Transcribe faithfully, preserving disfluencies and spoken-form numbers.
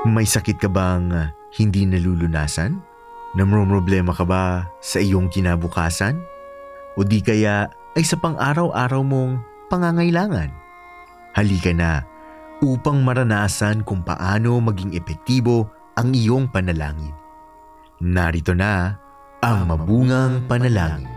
May sakit ka bang ah, hindi nalulunasan? Namumroblema ka ba sa iyong kinabukasan? O di kaya ay sa pang-araw-araw mong pangangailangan? Halika na upang maranasan kung paano maging epektibo ang iyong panalangin. Narito na ang mabungang panalangin.